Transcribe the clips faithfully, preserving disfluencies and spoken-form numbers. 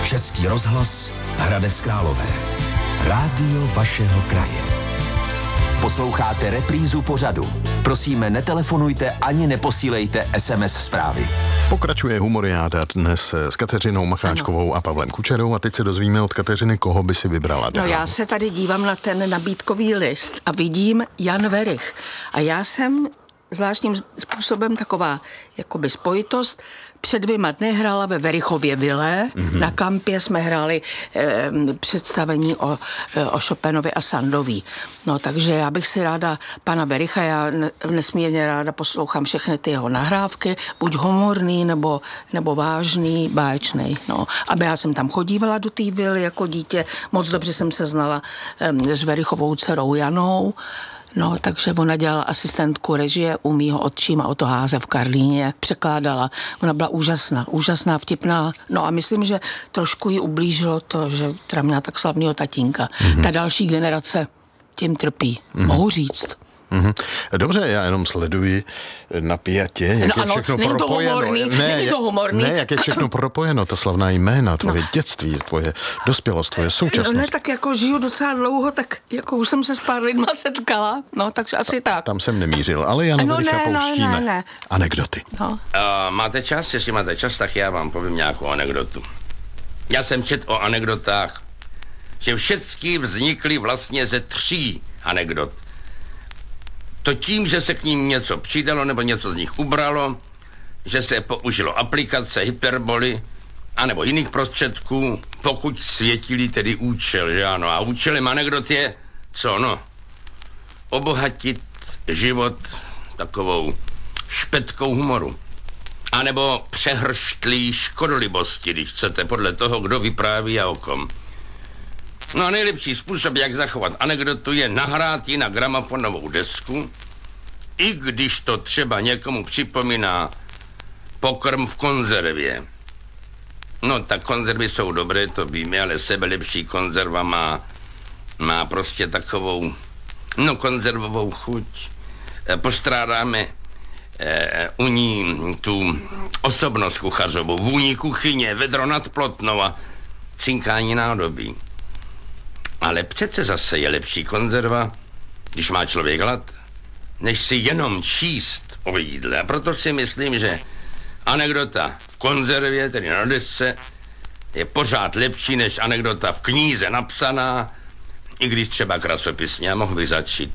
Český rozhlas Hradec Králové. Rádio vašeho kraje. Posloucháte reprízu pořadu. Prosíme, netelefonujte ani neposílejte es em es zprávy. Pokračuje Humoriáda dnes s Kateřinou Macháčkovou a Pavlem Kučerou a teď se dozvíme od Kateřiny, koho by si vybrala dál. No já se tady dívám na ten nabídkový list a vidím Jan Werich. A já jsem zvláštním způsobem taková jakoby spojitost. Před dvěma dny hrála ve Werichově vile. Mm-hmm. Na kampě jsme hráli eh, představení o, eh, o Chopinovi a Sandoví. No takže já bych si ráda pana Wericha, já nesmírně ráda poslouchám všechny ty jeho nahrávky, buď humorný, nebo, nebo vážný, báječný. No. Aby já jsem tam chodívala do té vily jako dítě, moc dobře jsem se znala eh, s Werichovou dcerou Janou. No, takže ona dělala asistentku režie u mýho otčíma Otto Háze v Karlíně, překládala. Ona byla úžasná, úžasná, vtipná. No a myslím, že trošku jí ublížilo to, že teda měla tak slavného tatínka. Mm-hmm. Ta další generace tím trpí. Mm-hmm. Mohu říct. Mm-hmm. Dobře, já jenom sleduji napjatě, jak no je všechno ano, není propojeno. To humorný, ne, není to humorný. Ne, jak je všechno propojeno, to slavná jména, tvoje no. dětství, tvoje dospělost, tvoje současnost. No ne, tak jako žiju docela dlouho, tak jako už jsem se s pár lidma setkala, no takže asi tak. Tam jsem nemířil, ale Jana no, Wericha ne, pouštíme. Ne, ne. Anekdoty. No. Uh, máte čas? Jestli máte čas, tak já vám povím nějakou anekdotu. Já jsem čet o anekdotách, že všechny vznikly vlastně ze tří anekdot. To tím, že se k ním něco přidalo nebo něco z nich ubralo, že se použilo aplikace, hyperboly anebo jiných prostředků, pokud světili tedy účel, že ano. A účelem anekdot je, co no, obohatit život takovou špetkou humoru. A nebo přehrštlí škodolibosti, když chcete, podle toho, kdo vypráví a o kom. No a nejlepší způsob, jak zachovat anekdotu, je nahrát ji na gramofonovou desku, i když to třeba někomu připomíná pokrm v konzervě. No, tak konzervy jsou dobré, to víme, ale sebelepší konzerva má, má prostě takovou, no, konzervovou chuť. E, postrádáme e, u ní tu osobnost kuchařovou, vůni kuchyně, vedro nad Plotnou a cinkání nádobí. Ale přece zase je lepší konzerva, když má člověk hlad, než si jenom číst o jídle. A proto si myslím, že anekdota v konzervě, tedy na desce, je pořád lepší než anekdota v knize napsaná, i když třeba krasopisně. A mohl bych začít.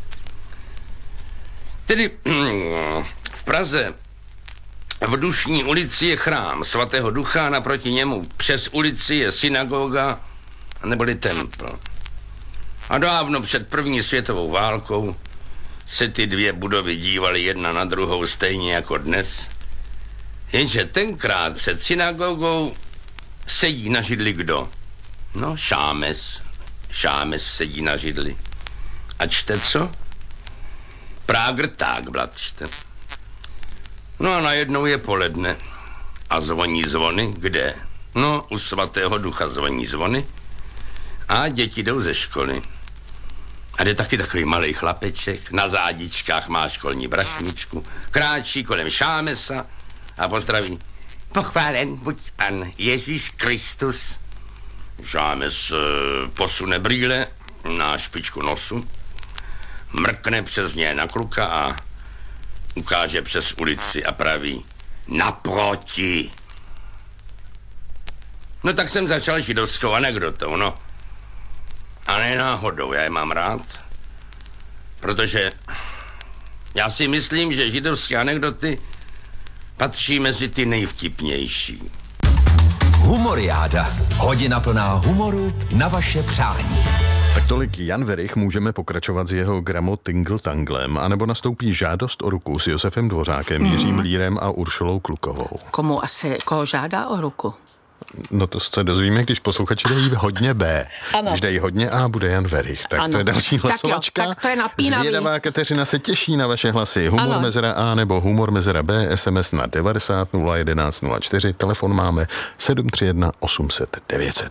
Tedy v Praze v Dušní ulici je chrám svatého Ducha, naproti němu přes ulici je synagoga neboli templ. A dávno před první světovou válkou se ty dvě budovy dívaly jedna na druhou stejně jako dnes. Jenže tenkrát před synagogou sedí na židli kdo? No, Šámes. Šámes sedí na židli. A čte co? Prágr Tagblatt čte. No a najednou je poledne. A zvoní zvony. Kde? No, u svatého Ducha zvoní zvony. A děti jdou ze školy. A jde taky takový malej chlapeček, na zádičkách má školní brašničku, kráčí kolem Šámesa a pozdraví. Pochválen buď pan Ježíš Kristus. Šámes e, posune brýle na špičku nosu, mrkne přes ně na kluka a ukáže přes ulici a praví naproti. No tak jsem začal židovskou anekdotou, no. A ne náhodou, já je mám rád, protože já si myslím, že židovské anekdoty patří mezi ty nejvtipnější. Humoriáda. Hodina plná humoru na vaše přání. Tak tolik Jan Werich, můžeme pokračovat s jeho Gramo Tingle Tanglem, anebo nastoupí Žádost o ruku s Josefem Dvořákem, mm. Jiřím Lírem a Uršulou Klukovou. Komu asi, koho žádá o ruku? No to se dozvíme, když posluchači dají hodně B. Ano. Když dají hodně A, bude Jan Werich. Tak ano. To je další hlasovačka. Tak jo, tak to je napínavý. Zvědavá Kateřina se těší na vaše hlasy. Humor ano. mezera A nebo humor mezera B, es em es na devadesát nula jedenáct nula čtyři, telefon máme sedm tři jedna osm set devět set.